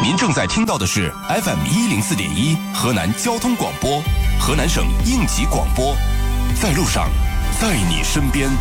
您正在听到的是 FM104.1河南交通广播，河南省应急广播，在路上，在你身边。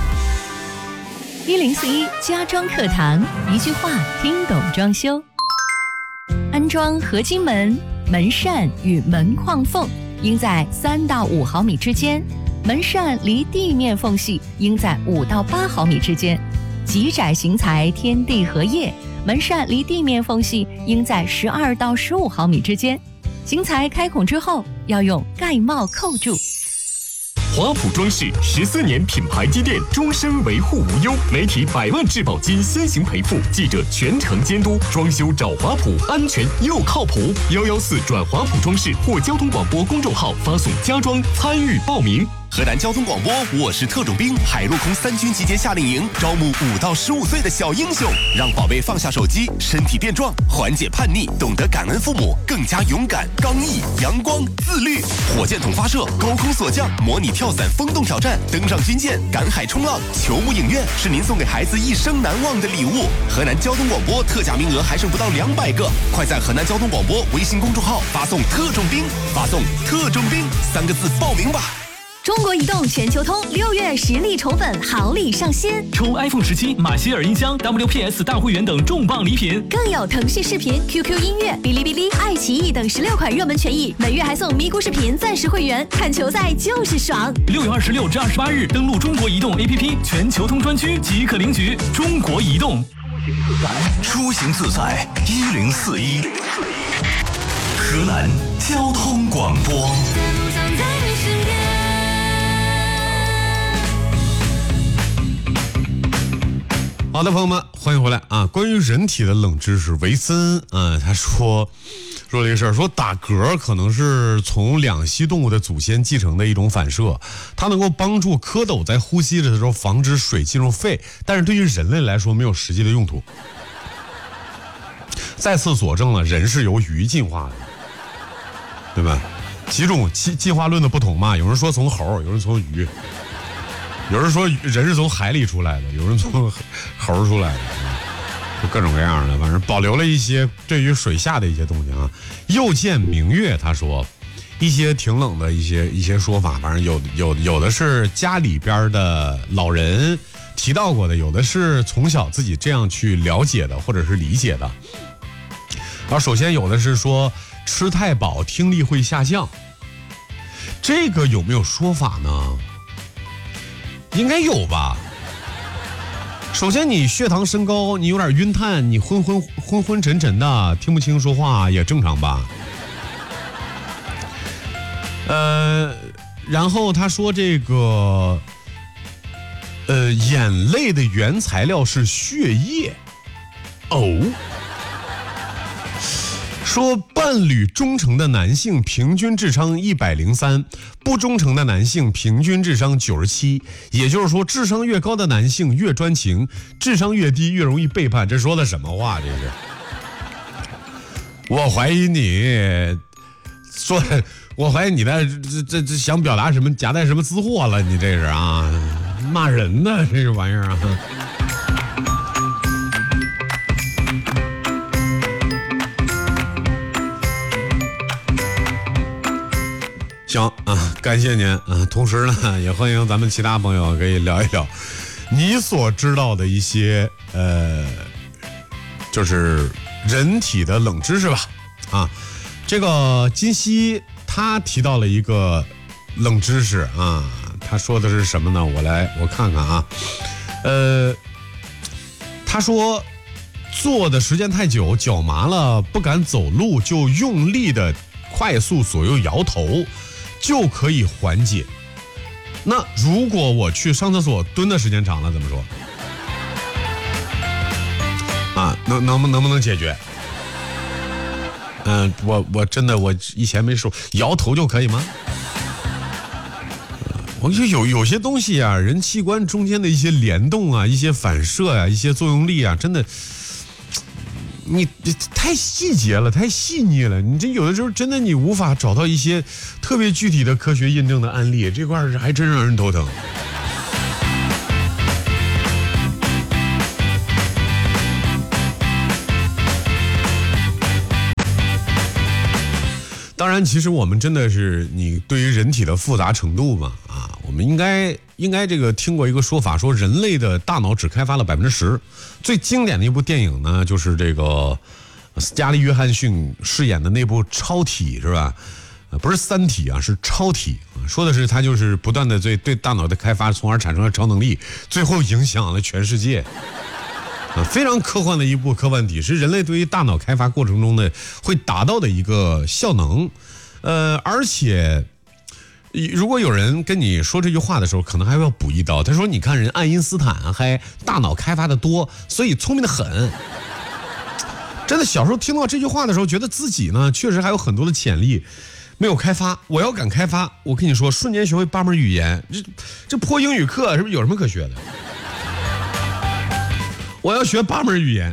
1041家装课堂，一句话听懂装修。安装合金门，门扇与门框缝应在3到5毫米之间，门扇离地面缝隙应在5到8毫米之间。极窄型材天地合业，门扇离地面缝隙应在12到15毫米之间。型材开孔之后，要用盖帽扣住。 华普装饰14年品牌积淀，终身维护无忧，媒体100万质保金先行赔付，记者全程监督，装修找华普，安全又靠谱。114转华普装饰或交通广播公众号发送家装参与报名。 河南交通广播，我是特种兵，海陆空3军集结夏令营，招募5到15岁的小英雄，让宝贝放下手机，身体变壮，缓解叛逆，懂得感恩父母，更加勇敢、刚毅、阳光、自律。火箭筒发射，高空锁降，模拟跳伞风洞挑战，登上军舰，赶海冲浪，球幕影院是您送给孩子一生难忘的礼物。河南交通广播特价名额还剩不到200个，快在河南交通广播微信公众号发送特种兵，发送特种兵3个字报名吧。 中国移动全球通6月实力宠粉好礼上新， 抽 iPhone 17、马歇尔音箱、WPS 大会员等重磅礼品， 更有腾讯视频、QQ 音乐、哔哩哔哩、爱奇艺等16款热门权益，每月还送咪咕视频暂时会员，看球赛就是爽。 6月26至28日登录中国移动 APP 全球通专区即可领取。中国移动， 出行自在1041，河南交通广播。 好的，朋友们，欢迎回来啊！关于人体的冷知识，维森他说了一个事儿，说打嗝可能是从两栖动物的祖先继承的一种反射，它能够帮助蝌蚪在呼吸的时候防止水进入肺，但是对于人类来说没有实际的用途。再次佐证了人是由鱼进化的，对吧？几种进化论的不同嘛，有人说从猴，有人从鱼。有人说人是从海里出来的，有人从猴出来的，就各种各样的，反正保留了一些对于水下的一些东西啊。又见明月他说一些挺冷的一些说法，反正有的是家里边的老人提到过的，有的是从小自己这样去了解的或者是理解的。而首先有的是说吃太饱听力会下降，这个有没有说法呢？应该有吧。首先你血糖升高，你有点晕碳，你昏沉沉的，听不清说话也正常吧。然后他说这个眼泪的原材料是血液。说伴侣忠诚的男性平均智商103，不忠诚的男性平均智商97，也就是说智商越高的男性越专情，智商越低越容易背叛。这说的什么话？这是我怀疑你说，我怀疑你在这想表达什么，夹带什么私货了？你这是啊，骂人呢这个玩意儿啊。行啊，感谢您啊！同时呢，也欢迎咱们其他朋友可以聊一聊你所知道的一些就是人体的冷知识吧。啊，这个金熙他提到了一个冷知识啊，他说的是什么呢？我看看啊，他说坐的时间太久，脚麻了不敢走路，就用力的快速左右摇头。就可以缓解。那如果我去上厕所蹲的时间长了怎么说？啊，能不能解决？我真的我以前没说摇头就可以吗？我就有些东西啊，人器官中间的一些联动啊，一些反射啊，一些作用力啊，真的。你太细节了，太细腻了，你这有的时候真的你无法找到一些特别具体的科学印证的案例，这块还真让人头疼。 当然，其实我们真的是你对于人体的复杂程度嘛，我们应该这个听过一个说法，说人类的大脑只开发了10%。最经典的一部电影呢，就是这个斯嘉丽·约翰逊饰演的那部《超体》，是吧？不是三体啊，是超体，说的是他就是不断的对大脑的开发，从而产生了超能力，最后影响了全世界。非常科幻的一部科幻体，是人类对于大脑开发过程中的会达到的一个效能。而且如果有人跟你说这句话的时候，可能还要补一刀，他说你看人爱因斯坦还大脑开发的多，所以聪明的很。真的小时候听到这句话的时候，觉得自己呢确实还有很多的潜力没有开发，我要敢开发，我跟你说瞬间学会8门语言，这破英语课是不是有什么可学的？我要学8门语言。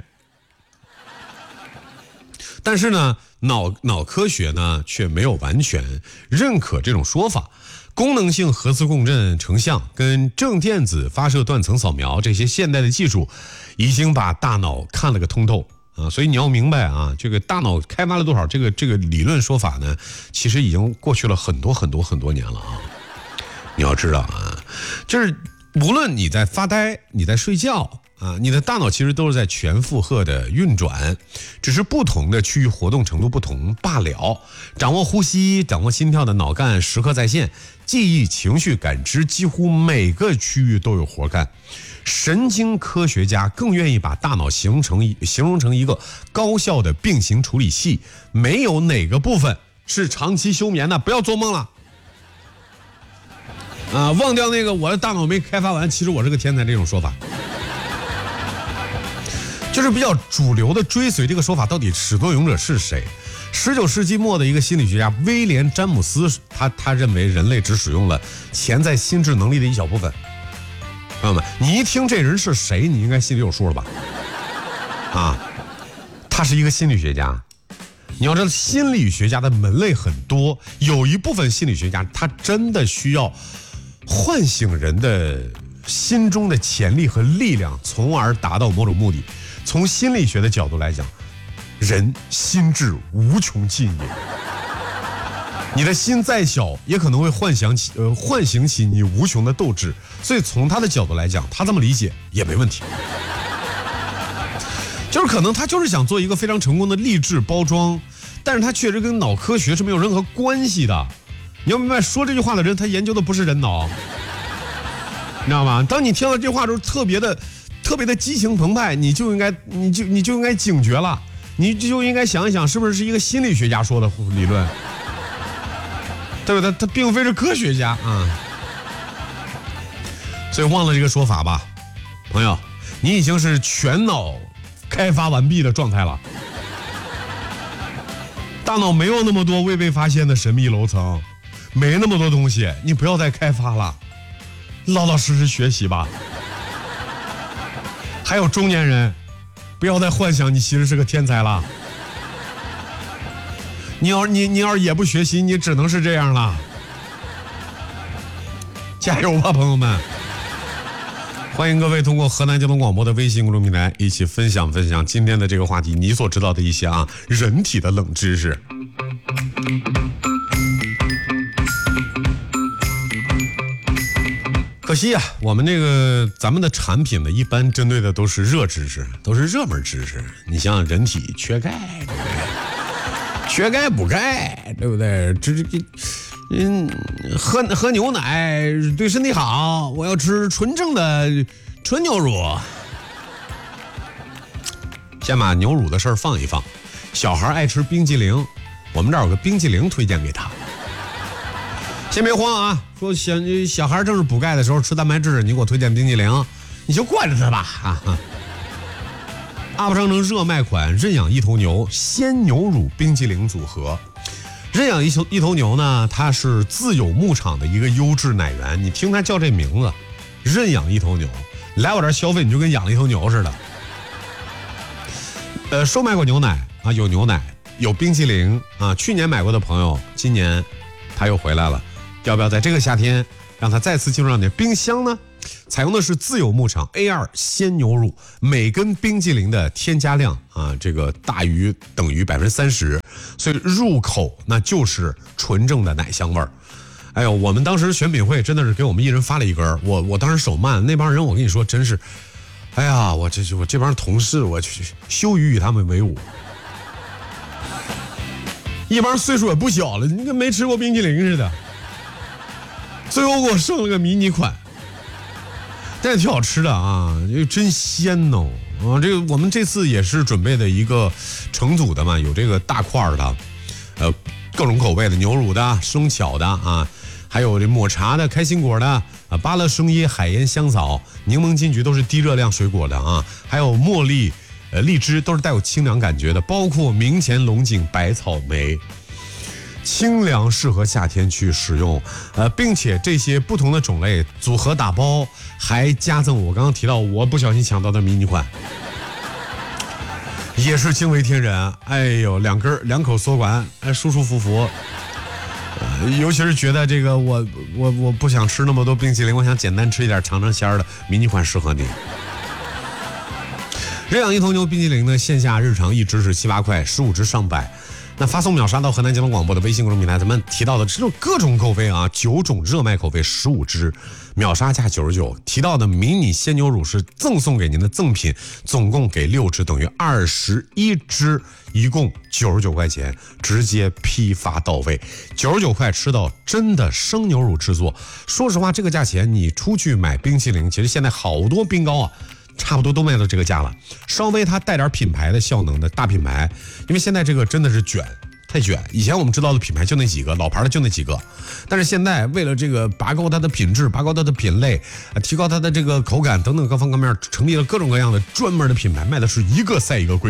但是呢脑科学呢却没有完全认可这种说法。功能性核磁共振成像跟正电子发射断层扫描这些现代的技术已经把大脑看了个通透啊，所以你要明白啊，这个大脑开发了多少这个理论说法呢，其实已经过去了很多年了啊。你要知道啊，就是无论你在发呆，你在睡觉啊，你的大脑其实都是在全负荷的运转，只是不同的区域活动程度不同罢了。掌握呼吸、掌握心跳的脑干时刻在线，记忆、情绪、感知几乎每个区域都有活干。神经科学家更愿意把大脑形容成一个高效的并行处理器，没有哪个部分是长期休眠的，不要做梦了。忘掉那个我的大脑没开发完，其实我是个天才这种说法。就是比较主流的追随这个说法，到底始作俑者是谁？19世纪末的一个心理学家威廉·詹姆斯，他认为人类只使用了潜在心智能力的一小部分。朋友们，你一听这人是谁，你应该心里有数了吧？他是一个心理学家。你要知道，心理学家的门类很多，有一部分心理学家他真的需要唤醒人的心中的潜力和力量，从而达到某种目的。从心理学的角度来讲，人心智无穷尽也。你的心再小，也可能会唤醒起你无穷的斗志。所以从他的角度来讲，他这么理解也没问题。就是可能他就是想做一个非常成功的励志包装，但是他确实跟脑科学是没有任何关系的。你要明白，说这句话的人他研究的不是人脑，你知道吗？当你听到这话的时候，特别的激情澎湃，你就应该警觉了，你就应该想一想，是不是一个心理学家说的理论，对不对？他并非是科学家啊。所以忘了这个说法吧，朋友，你已经是全脑开发完毕的状态了。大脑没有那么多未被发现的神秘楼层，没那么多东西，你不要再开发了，老老实实学习吧。还有中年人，不要再幻想你其实是个天才了。你要是也不学习，你只能是这样了。加油吧，朋友们！欢迎各位通过河南交通广播的微信公众平台一起分享今天的这个话题，你所知道的一些人体的冷知识。可惜我们咱们的产品呢，一般针对的都是热知识，都是热门知识。你像人体缺钙，对不对？缺钙补钙，对不对？喝牛奶对身体好，我要吃纯正的纯牛乳。先把牛乳的事儿放一放。小孩爱吃冰激凌，我们这儿有个冰激凌推荐给他。先别慌啊，说小孩正是补钙的时候吃蛋白质，你给我推荐冰激凌，你就惯着他吧。阿布商城热卖款认养一头牛鲜牛乳冰激凌组合。认养一头牛呢，它是自有牧场的一个优质奶源。你听它叫这名字，认养一头牛，来我这儿消费你就跟养了一头牛似的。售卖过牛奶有牛奶，有冰淇淋去年买过的朋友，今年他又回来了。要不要在这个夏天让他再次进入到你的冰箱呢？采用的是自有牧场 A2 鲜牛乳，每根冰激凌的添加量这个等于30%， 所以入口那就是纯正的奶香味儿。哎呦，我们当时选品会真的是给我们一人发了一根，我当时手慢，那帮人我跟你说真是，哎呀，我这帮同事我羞于与他们为伍。一帮岁数也不小了，你跟没吃过冰淇淋似的。最后给我剩了个迷你款，但也挺好吃的啊，这个真鲜哦啊！这个我们这次也是准备的一个成组的嘛，有这个大块的，各种口味的，牛乳的、生巧的啊，还有这抹茶的、开心果的啊，芭乐生椰、海盐香草、柠檬金桔都是低热量水果的啊，还有茉莉、荔枝都是带有清凉感觉的，包括明前龙井、白草莓。清凉适合夏天去使用，并且这些不同的种类组合打包，还加赠我刚刚提到我不小心抢到的迷你款，也是惊为天人。哎呦，两口缩管，舒舒服服。尤其是觉得这个我不想吃那么多冰淇淋，我想简单吃一点尝尝鲜的迷你款适合你。热养一头牛冰淇淋呢，线下日常1支是7、8块，15支上百。那发送秒杀到河南交通广播的微信公众平台，咱们提到的这种各种口味啊，9种热卖口味，15支，秒杀价99。提到的迷你鲜牛乳是赠送给您的赠品，总共给6支，等于21支，一共99块钱，直接批发到位，99块吃到真的生牛乳制作。说实话，这个价钱你出去买冰淇淋，其实现在好多冰糕啊。差不多都卖到这个价了，稍微它带点品牌的效能的大品牌，因为现在这个真的是卷，太卷。以前我们知道的品牌就那几个，老牌的就那几个，但是现在为了这个拔高它的品质，拔高它的品类，提高它的这个口感等等各方各面，成立了各种各样的专门的品牌，卖的是一个赛一个贵。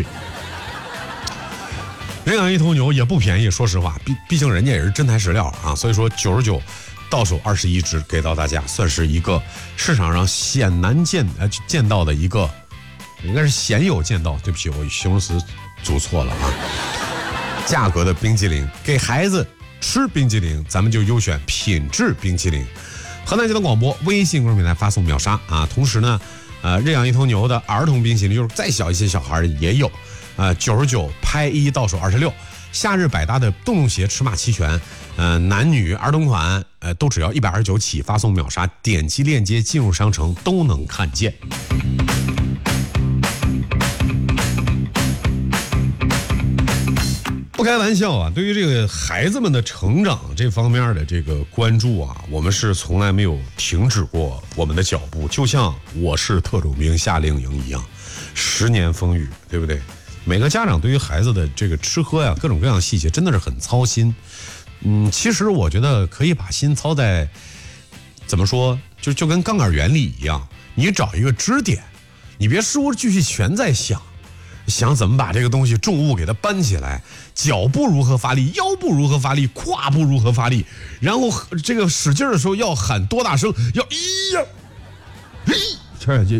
人养一头牛也不便宜，说实话，毕竟人家也是真材实料啊，所以说99。到手21支给到大家，算是一个市场上鲜难见到的一个，应该是鲜有见到，对不起，我形容词组错了啊。价格的冰淇淋，给孩子吃冰淇淋，咱们就优选品质冰淇淋。河南交通广播微信公众平台发送秒杀啊，同时呢，认养一头牛的儿童冰淇淋，就是再小一些小孩也有，99拍1到手26。夏日百搭的洞洞鞋尺码齐全，男女儿童款，都只要129起，发送秒杀，点击链接进入商城都能看见。不开玩笑啊，对于这个孩子们的成长这方面的这个关注啊，我们是从来没有停止过我们的脚步，就像我是特种兵夏令营一样，10年风雨，对不对？每个家长对于孩子的这个吃喝呀，各种各样的细节真的是很操心。其实我觉得可以把心操在怎么说，就跟杠杆原理一样，你找一个支点，你别事无巨细全在想怎么把这个东西重物给它搬起来，脚步如何发力，腰部如何发力，胯部如何发力，然后这个使劲的时候要喊多大声，要1、跳下去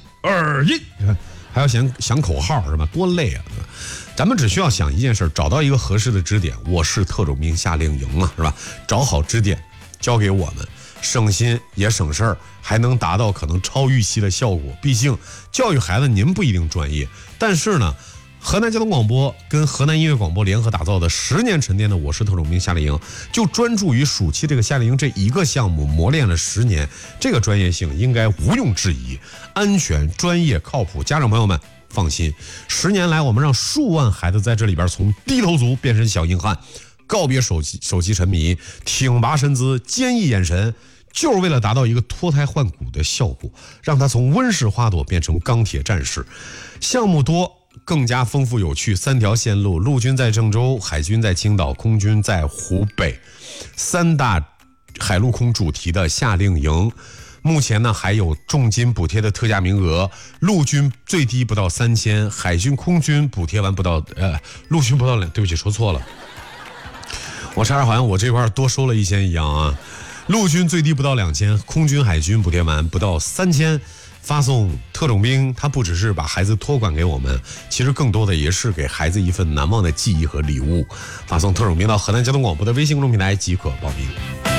1、2、1，还要想口号是吧？多累啊！咱们只需要想一件事，找到一个合适的支点。我是特种兵夏令营嘛，是吧？找好支点，交给我们，省心也省事儿，还能达到可能超预期的效果。毕竟教育孩子您不一定专业，但是呢，河南交通广播跟河南音乐广播联合打造的10年沉淀的我是特种兵夏令营，就专注于暑期这个夏令营这一个项目，磨练了10年，这个专业性应该毋庸置疑，安全、专业、靠谱，家长朋友们放心。10年来，我们让数万孩子在这里边从低头族变身小硬汉，告别手机沉迷，挺拔身姿，坚毅眼神，就是为了达到一个脱胎换骨的效果，让他从温室花朵变成钢铁战士。项目多，更加丰富有趣，3条线路，陆军在郑州，海军在青岛，空军在湖北，3大海陆空主题的夏令营。目前呢还有重金补贴的特价名额，陆军最低不到3000，海军空军补贴完不到陆军不到2，对不起说错了，我差点好像我这块多收了1000一样啊。陆军最低不到2000，空军海军补贴完不到3000，发送特种兵，它不只是把孩子托管给我们，其实更多的也是给孩子一份难忘的记忆和礼物。发送特种兵到河南交通广播的微信公众平台即可报名。